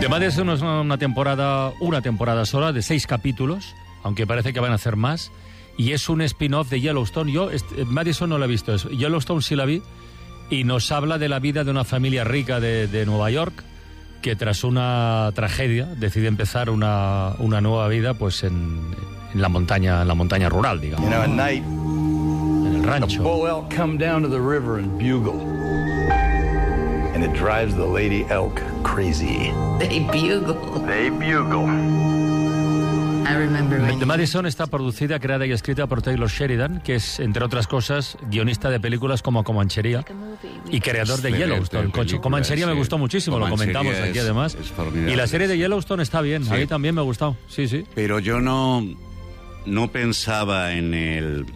The Madison es una temporada sola de 6 capítulos, aunque parece que van a hacer más, y es un spin-off de Yellowstone. Yo Madison no la he visto, Yellowstone sí la vi, y nos habla de la vida de una familia rica de Nueva York que tras una tragedia decide empezar una nueva vida pues en la montaña rural, digamos. You know, at night, En el a rancho. bull elk come down to the river and bugle. And it drives the lady elk crazy. They bugle. They bugle. I remember when The Madison está producida, creada y escrita por Taylor Sheridan, que es, entre otras cosas, guionista de películas como Comanchería y creador de Excelente Yellowstone. película, Comanchería sí. me gustó muchísimo, lo Comanchería comentamos aquí es- además. es formidable. Y la serie de Yellowstone está bien, Sí. a mí también me ha gustado. Sí, sí. Pero yo no pensaba en el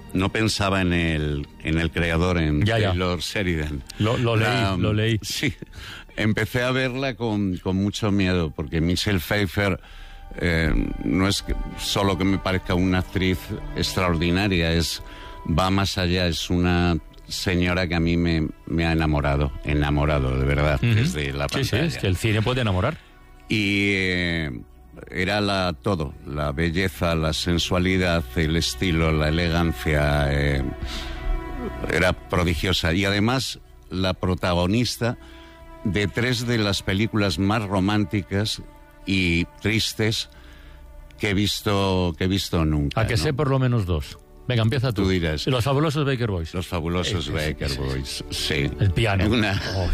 creador, en Ya. Taylor Sheridan. Lo leí. Sí, empecé a verla con mucho miedo, porque Michelle Pfeiffer no es solo que me parezca una actriz extraordinaria, va más allá, es una señora que a mí me ha enamorado, de verdad, desde la Sí, pantalla. es que el cine puede enamorar. Y era todo, la belleza, la sensualidad, el estilo, la elegancia, era prodigiosa. Y además, la protagonista de 3 de las películas más románticas y tristes que he visto nunca. A que ¿no? sé por lo menos 2. Venga, empieza tú. Tú dirás. Los fabulosos Baker Boys. Los fabulosos Ese, Baker ese. Boys, sí. El piano. Oh.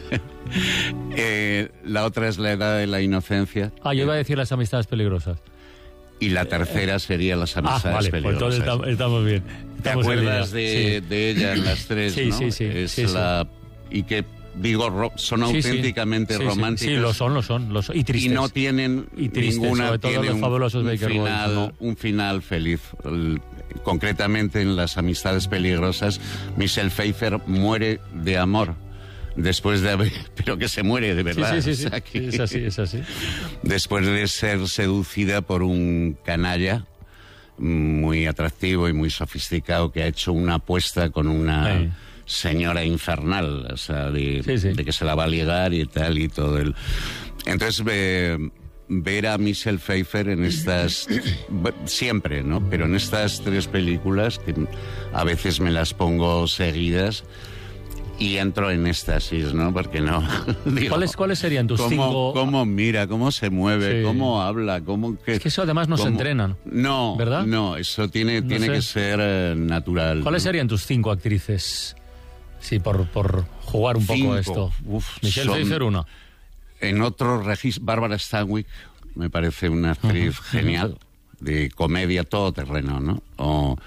La otra es La edad de la inocencia. Yo iba a decir Las amistades peligrosas. Y la tercera sería Las amistades Vale, pues peligrosas. entonces estamos bien. ¿Te Estamos en acuerdas línea. de ella en las 3, Sí, no? sí, sí, Es sí, sí. Y que, digo, son Sí, sí. auténticamente Sí, sí. románticas. Sí, lo son. Y tristes. Y no tienen Y tristes, ninguna sobre todo tiene los fabulosos un Baker Boys, final, ¿no? un final feliz. Concretamente en Las amistades peligrosas, Michelle Pfeiffer muere de amor después de haber, pero que se muere de verdad. Sí. O sea, que- Es así. Después de ser seducida por un canalla muy atractivo y muy sofisticado que ha hecho una apuesta con una Sí. señora infernal, o sea, de que se la va a ligar y tal y todo el... Entonces ver a Michelle Pfeiffer en estas siempre, ¿no? Pero en estas 3 películas que a veces me las pongo seguidas y entro en éxtasis, ¿no? Porque no... digo, ¿Cuáles serían tus 5? ¿Cómo mira? ¿Cómo se mueve? Sí. ¿Cómo habla? Es que eso además no se entrenan. No, ¿verdad? No, eso tiene sé. que ser natural. ¿Cuáles ¿no? serían tus 5 actrices? Sí, por jugar un poco 5. a esto. Uf, Michelle son- Pfeiffer, 1. En otro registro, Bárbara Stanwyck me parece una actriz genial, de comedia todoterreno, ¿no? O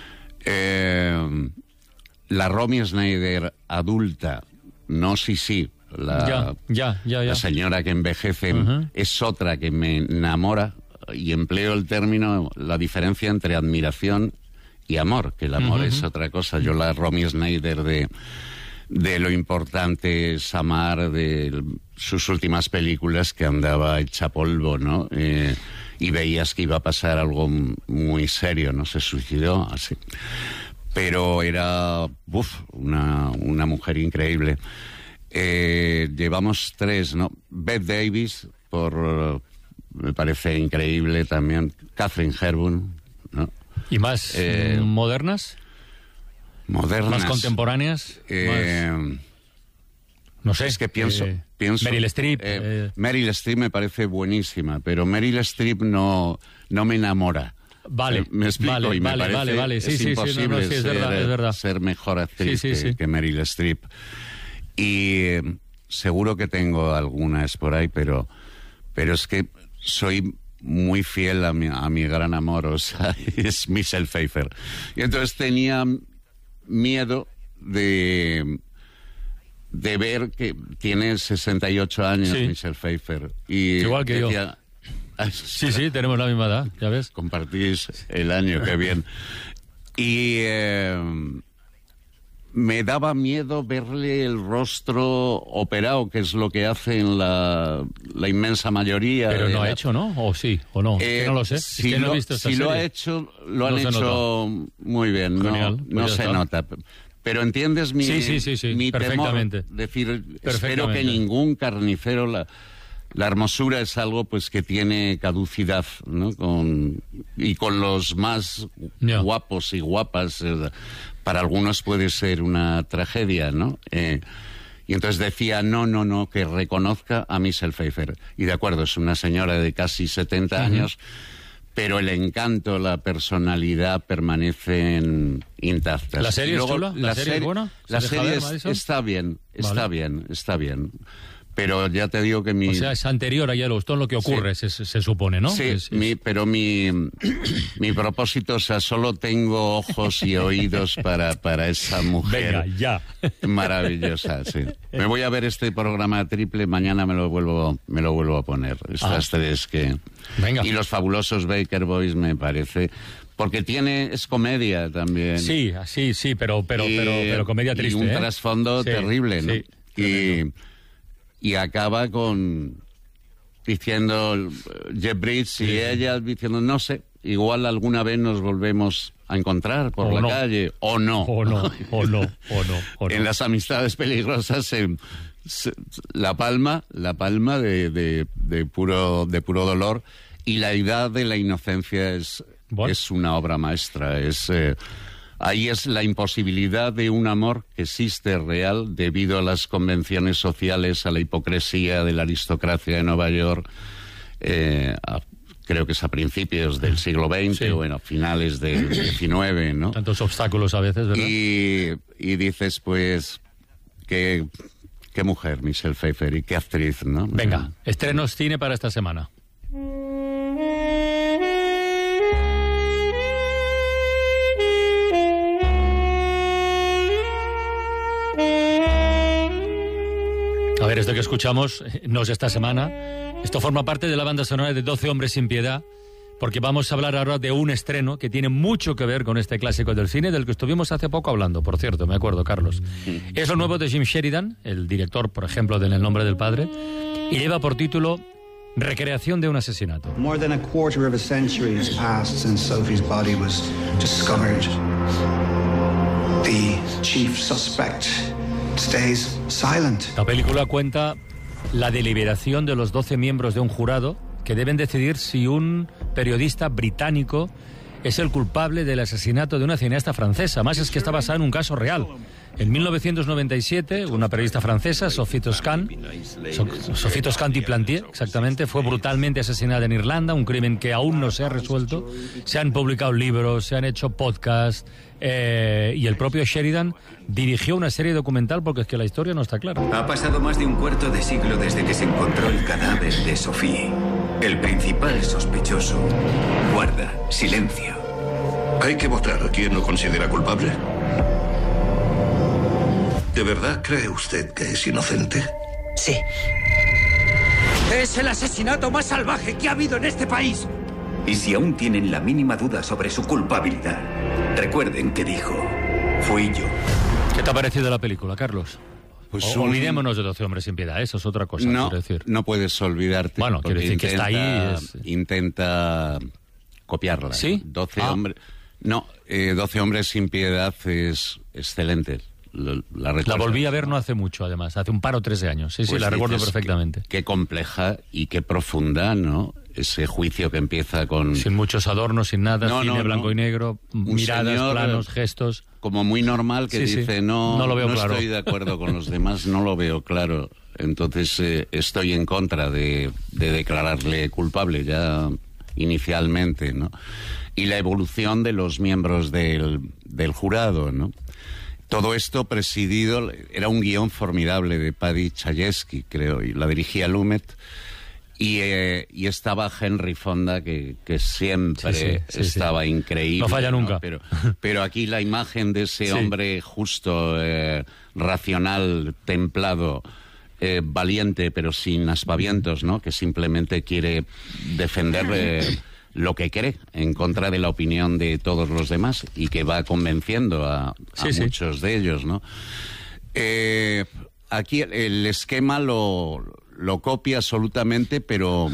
la Romy Schneider adulta, no sí, la señora que envejece, es otra que me enamora, y empleo el término, la diferencia entre admiración y amor, que el amor es otra cosa. Yo la Romy Schneider de Lo importante es amar, de sus últimas películas, que andaba hecha polvo, ¿no? Y veías que iba a pasar algo muy serio, ¿no? Se suicidó, así. Pero era una mujer increíble. Llevamos 3, ¿no? Bette Davis, me parece increíble también. Catherine Hepburn, ¿no? ¿Y más modernas? Modernas. ¿Más contemporáneas? No sé. Es que pienso... Meryl Streep. Meryl Streep me parece buenísima, pero Meryl Streep no me enamora. Vale, me explico, vale, y me parece vale. Sí, es sí, imposible sí, es verdad. ser mejor actriz Sí. que Meryl Streep. Y seguro que tengo algunas por ahí, pero es que soy muy fiel a mi gran amor, o sea, es Michelle Pfeiffer. Y entonces tenía miedo de ver que tiene 68 años, Sí. Michelle Pfeiffer. Y igual que decía, Sí, tenemos la misma edad, ya ves. Compartís el año, qué bien. Y me daba miedo verle el rostro operado, que es lo que hace en la inmensa mayoría. Pero no ha hecho, ¿no? ¿O sí? ¿O no? Que no lo sé. Si, es que no he visto esta lo serie. ha hecho, lo han No se hecho muy bien. Genial, pues No ya se está. nota. Pero entiendes mi Sí, mi temor. perfectamente. Decir, espero Perfectamente. que ningún carnicero La hermosura es algo pues que tiene caducidad, ¿no? Y con los más guapos y guapas, para algunos puede ser una tragedia, ¿no? Y entonces decía, no, que reconozca a Michelle Pfeiffer. Y de acuerdo, es una señora de casi 70 años, pero el encanto, la personalidad permanecen intactas. ¿La serie es chula? ¿La serie es buena? La serie está bien. Pero ya te digo que O sea, es anterior a Yellowstone lo que ocurre, se supone, ¿no? Sí, pero mi propósito, o sea, solo tengo ojos y oídos para esa mujer. Venga, ya. Maravillosa, sí. Me voy a ver este programa triple, mañana me lo vuelvo a poner. Estas tres que... Venga. Y los fabulosos Baker Boys, me parece... Porque es comedia también. Sí, pero comedia triste. Y un trasfondo terrible, ¿no? Sí, y acaba diciendo Jeff Bridges y ella diciendo, no sé, igual alguna vez nos volvemos a encontrar por la calle, o no. O no. En Las amistades peligrosas, la palma de puro dolor, y la edad de la inocencia es una obra maestra. Ahí es la imposibilidad de un amor que existe real debido a las convenciones sociales, a la hipocresía de la aristocracia de Nueva York, creo que es a principios del siglo XX o a finales del XIX, ¿no? Tantos obstáculos a veces, ¿verdad? Y dices, pues, qué mujer, Michelle Pfeiffer, y qué actriz, ¿no? Venga, estrenos cine para esta semana. A ver, esto que escuchamos no es esta semana. Esto forma parte de la banda sonora de 12 hombres sin piedad, porque vamos a hablar ahora de un estreno que tiene mucho que ver con este clásico del cine, del que estuvimos hace poco hablando, por cierto, me acuerdo, Carlos. Es lo nuevo de Jim Sheridan, el director, por ejemplo, de En el nombre del padre, y lleva por título Recreación de un asesinato. More than a quarter of a century has passed since Sophie's body was discovered. The chief suspect stays silent. La película cuenta la deliberación de los 12 miembros de un jurado que deben decidir si un periodista británico es el culpable del asesinato de una cineasta francesa. Más es que está basada en un caso real. En 1997, una periodista francesa, Sophie Toscan-Plantier, exactamente, fue brutalmente asesinada en Irlanda, un crimen que aún no se ha resuelto. Se han publicado libros, se han hecho podcasts, y el propio Sheridan dirigió una serie documental porque es que la historia no está clara. Ha pasado más de un cuarto de siglo desde que se encontró el cadáver de Sophie. El principal sospechoso guarda silencio. Hay que votar a quien lo considera culpable. ¿De verdad cree usted que es inocente? Sí. Es el asesinato más salvaje que ha habido en este país. Y si aún tienen la mínima duda sobre su culpabilidad, recuerden que dijo, fui yo. ¿Qué te ha parecido la película, Carlos? Pues olvidémonos de 12 hombres sin piedad, eso es otra cosa, no, quiero decir. No puedes olvidarte. Bueno, quiero decir que está ahí. Intenta copiarla. ¿Sí? 12 hombres... No, 12 hombres sin piedad es excelente. La volví a ver no hace mucho, además, hace un par o 3 de años. Sí, la recuerdo perfectamente. Qué compleja y qué profunda, ¿no? Ese juicio que empieza con... Sin muchos adornos, sin nada, cine blanco y negro, miradas, planos, gestos... Como muy normal que dice, no lo veo claro. Estoy de acuerdo con los demás, no lo veo claro. Entonces estoy en contra de declararle culpable ya inicialmente, ¿no? Y la evolución de los miembros del jurado, ¿no? Todo esto presidido, era un guión formidable de Paddy Chayefsky, creo, y la dirigía Lumet, y estaba Henry Fonda, que siempre estaba increíble. No falla nunca. Pero aquí la imagen de ese hombre justo, racional, templado, valiente, pero sin aspavientos, ¿no? Que simplemente quiere defender... lo que cree en contra de la opinión de todos los demás y que va convenciendo a muchos de ellos, ¿no? Aquí el esquema lo copia absolutamente, pero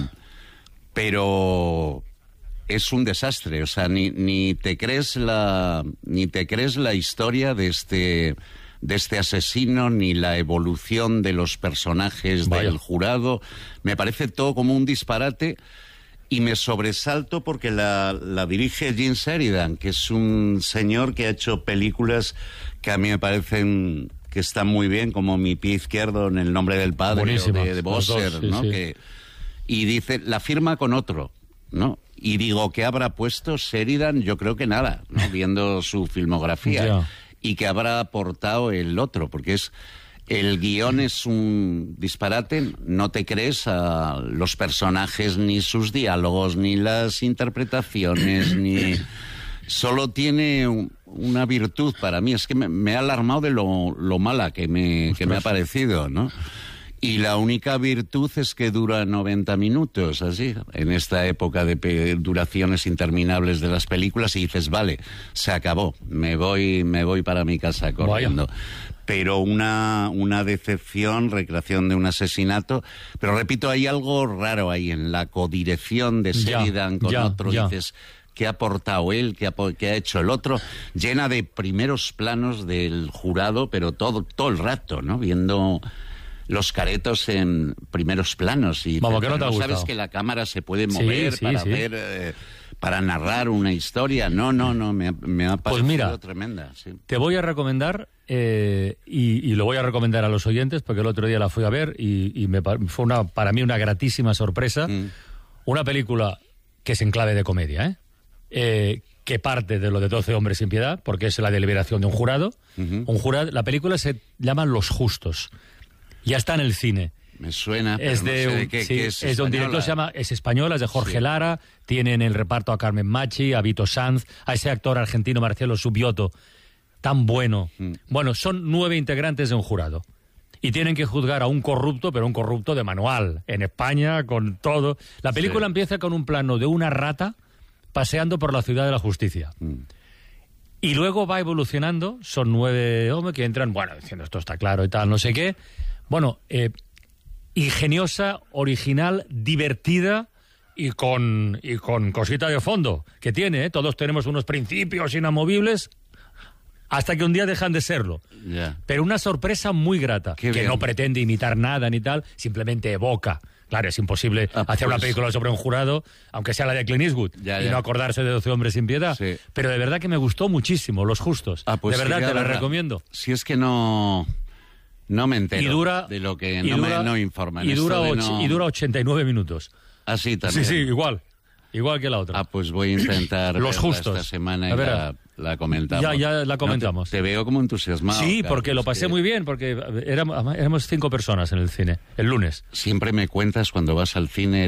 es un desastre. O sea, ni te crees la historia de este de este asesino, ni la evolución de los personajes del jurado. Me parece todo como un disparate y me sobresalto porque la dirige Gene Sheridan, que es un señor que ha hecho películas que a mí me parecen que están muy bien, como Mi pie izquierdo, En el nombre del padre, de Bosser, ¿no? Sí. Y dice, la firma con otro, ¿no? Y digo, ¿qué habrá puesto Sheridan? Yo creo que nada, ¿no? Viendo su filmografía. Y que habrá aportado el otro, porque el guión es un disparate, no te crees a los personajes, ni sus diálogos, ni las interpretaciones, ni... Solo tiene una virtud para mí, es que me ha alarmado de lo mala que me ha parecido, ¿no? Y la única virtud es que dura 90 minutos, así, en esta época de duraciones interminables de las películas, y dices, vale, se acabó, me voy para mi casa corriendo. Vaya. Pero una decepción, recreación de un asesinato, pero repito, hay algo raro ahí en la codirección de Sheridan con otro, dices... ¿Qué ha aportado él? ¿Qué ha hecho el otro? Llena de primeros planos del jurado, pero todo el rato, ¿no? Viendo los caretos en primeros planos. Y vamos, que no te ha gustado. ¿Sabes que la cámara se puede mover para ver, para narrar una historia? No, me ha parecido pues mira, tremenda. Sí. Te voy a recomendar, y lo voy a recomendar a los oyentes, porque el otro día la fui a ver y fue para mí una gratísima sorpresa. Una película que es en clave de comedia, que parte de lo de 12 hombres sin piedad, porque es la deliberación de un jurado. La película se llama Los Justos. Ya está en el cine. Me suena, pero es de no sé de qué es de un director, es española, es de Jorge Lara. Tiene en el reparto a Carmen Machi, a Vito Sanz, a ese actor argentino Marcelo Subioto, tan bueno. Bueno, son 9 integrantes de un jurado. Y tienen que juzgar a un corrupto, pero un corrupto de manual, en España, con todo. La película empieza con un plano de una rata paseando por la ciudad de la justicia. Y luego va evolucionando, son 9 hombres que entran, bueno, diciendo esto está claro y tal, no sé qué. Bueno, ingeniosa, original, divertida y con cosita de fondo que tiene, ¿eh? Todos tenemos unos principios inamovibles hasta que un día dejan de serlo. Pero una sorpresa muy grata, que no pretende imitar nada ni tal, simplemente evoca. Claro, es imposible hacer una película sobre un jurado, aunque sea la de Clint Eastwood, y no acordarse de 12 hombres sin piedad. Sí. Pero de verdad que me gustó muchísimo, Los Justos. Pues de verdad te la recomiendo. Si es que no me entero de lo que no informan. Y dura 89 minutos. Así también. Sí, igual que la otra. Pues voy a intentar Los Justos esta semana y la comentamos. Ya la comentamos. Te veo como entusiasmado. Sí, porque lo pasé muy bien, porque éramos 5 personas en el cine, el lunes. Siempre me cuentas cuando vas al cine